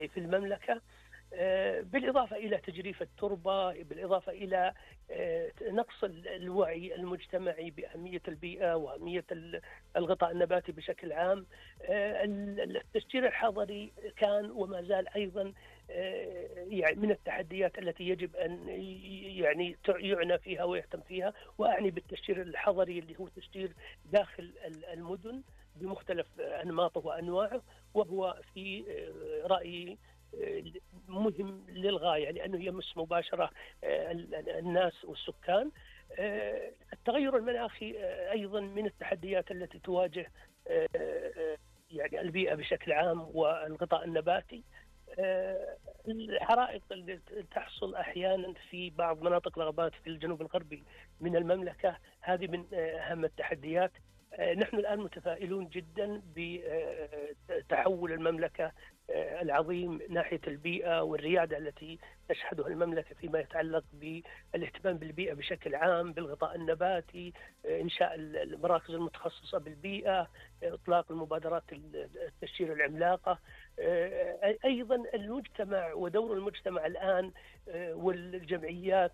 في المملكة، بالإضافة إلى تجريف التربة، بالإضافة إلى نقص الوعي المجتمعي بأهمية البيئة وأهمية الغطاء النباتي بشكل عام. التشجير الحضري كان وما زال أيضا يعني من التحديات التي يجب أن يعني يعنى فيها ويهتم فيها، وأعني بالتشجير الحضري اللي هو تشجير داخل المدن بمختلف أنماطه وأنواعه، وهو في رأيي مهم للغاية لأنه يمس مباشرة الناس والسكان. التغير المناخي أيضا من التحديات التي تواجه يعني البيئة بشكل عام والغطاء النباتي. الحرائق اللي تحصل أحيانا في بعض مناطق الغابات في الجنوب الغربي من المملكة هذه من أهم التحديات. نحن الآن متفائلون جدا بتحول المملكة العظيم ناحية البيئة والريادة التي تشهدها المملكة فيما يتعلق بالاهتمام بالبيئة بشكل عام، بالغطاء النباتي، إنشاء المراكز المتخصصة بالبيئة، إطلاق المبادرات التشجير العملاقة. أيضا المجتمع ودور المجتمع الآن والجمعيات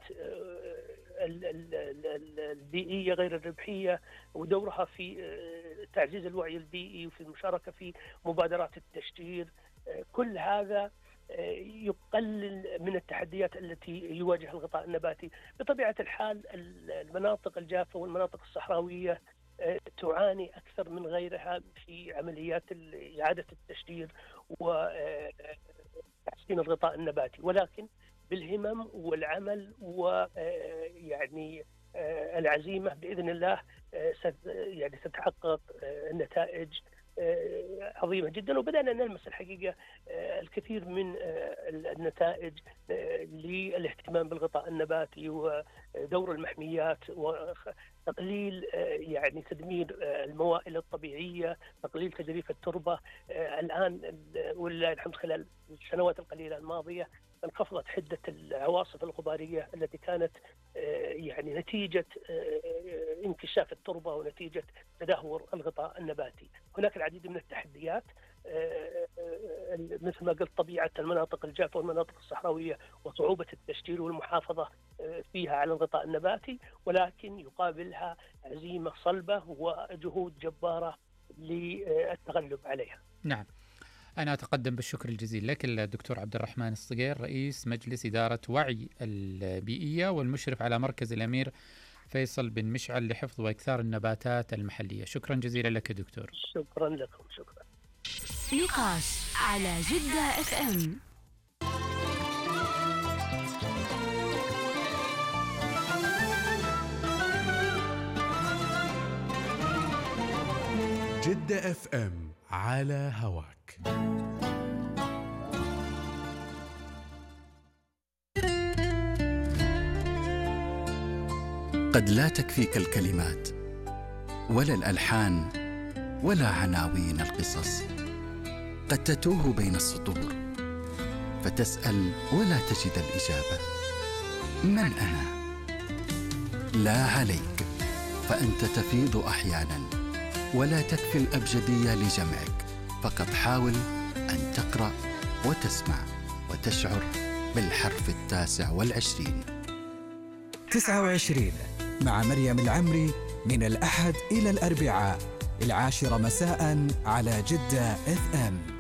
البيئية غير الربحية ودورها في تعزيز الوعي البيئي وفي المشاركة في مبادرات التشجير، كل هذا يقلل من التحديات التي يواجهها الغطاء النباتي. بطبيعة الحال المناطق الجافة والمناطق الصحراوية تعاني أكثر من غيرها في عمليات إعادة التشجير وتحسين الغطاء النباتي، ولكن بالهمم والعمل ويعني العزيمة بإذن الله يعني ستحقق نتائج عظيمة جدا. وبدأنا نلمس الحقيقة الكثير من النتائج للاهتمام بالغطاء النباتي ودور المحميات وتقليل يعني تدمير الموائل الطبيعية، تقليل تجريف التربة. الآن ولله الحمد خلال السنوات القليلة الماضية انخفضت حدة العواصف الغبارية التي كانت يعني نتيجة انكشاف التربة ونتيجة تدهور الغطاء النباتي. هناك العديد من التحديات مثل ما قلت طبيعة المناطق الجافة والمناطق الصحراوية وصعوبة التشجير والمحافظة فيها على الغطاء النباتي، ولكن يقابلها عزيمة صلبة وجهود جبارة للتغلب عليها. نعم، أنا أتقدم بالشكر الجزيل لك الدكتور عبد الرحمن الصقير، رئيس مجلس إدارة وعي البيئية والمشرف على مركز الأمير فيصل بن مشعل لحفظ وإكثار النباتات المحلية. شكرا جزيلا لك دكتور. شكرا لكم. شكرا. نقاش على جدة اف ام. جدة اف ام على هواك. قد لا تكفيك الكلمات ولا الألحان ولا عناوين القصص، قد تتوه بين السطور فتسأل ولا تجد الإجابة. من أنا؟ لا عليك، فأنت تفيض أحيانا ولا تكفي الأبجدية لجمعك، فقط حاول أن تقرأ وتسمع وتشعر بالحرف 29. 29 مع مريم العمري من الأحد إلى الأربعاء 10 مساء على جدة اف ام.